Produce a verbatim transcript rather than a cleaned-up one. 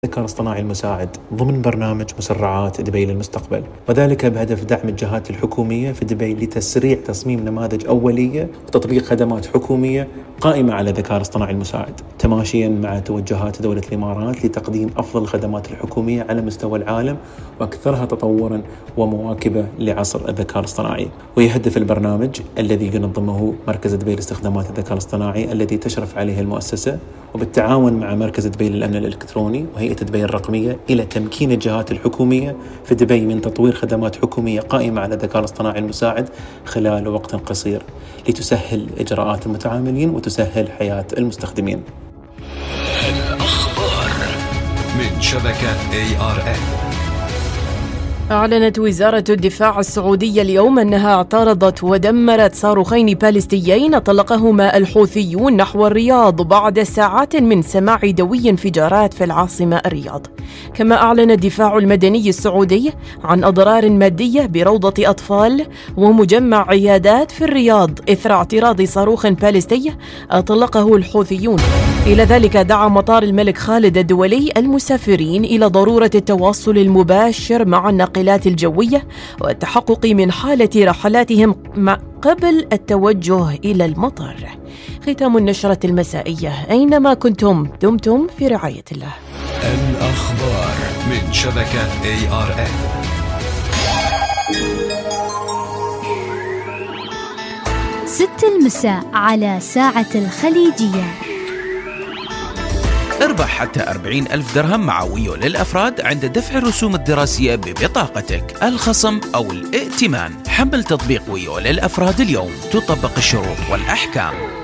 الذكاء الاصطناعي المساعد ضمن برنامج مسرعات دبي للمستقبل، وذلك بهدف دعم الجهات الحكومية في دبي لتسريع تصميم نماذج أولية وتطبيق خدمات حكومية قائمة على الذكاء الاصطناعي المساعد، تماشيا مع توجهات دولة الإمارات لتقديم أفضل الخدمات الحكومية على مستوى العالم وأكثرها تطورا ومواكبة لعصر الذكاء الاصطناعي. ويهدف البرنامج الذي ينظمه مركز دبي لاستخدامات الذكاء الاصطناعي الذي تشرف عليه المؤسسة وبالتعاون مع مركز دبي للأمن الإلكتروني وهيئة دبي الرقمية إلى تمكين الجهات الحكومية في دبي من تطوير خدمات حكومية قائمة على الذكاء الاصطناعي المساعد خلال وقت قصير لتسهل إجراءات المتعاملين وتسهل حياة المستخدمين. الأخبار من شبكة إيه آر إن. أعلنت وزارة الدفاع السعودية اليوم أنها اعترضت ودمرت صاروخين باليستيين أطلقهما الحوثيون نحو الرياض بعد ساعات من سماع دوي انفجارات في العاصمة الرياض. كما أعلن الدفاع المدني السعودي عن أضرار مادية بروضة أطفال ومجمع عيادات في الرياض إثر اعتراض صاروخ باليستي أطلقه الحوثيون. إلى ذلك دعا مطار الملك خالد الدولي المسافرين إلى ضرورة التواصل المباشر مع الناقلات الجوية والتحقق من حالة رحلاتهم قبل التوجه إلى المطار. ختام النشرة المسائية، أينما كنتم دمتم في رعاية الله. الأخبار من شبكة إيه آر إن. ست المساء على ساعة الخليجية. اربح حتى أربعين ألف درهم مع ويو للأفراد عند دفع الرسوم الدراسية ببطاقتك، الخصم أو الائتمان. حمل تطبيق ويو للأفراد اليوم، تطبق الشروط والأحكام.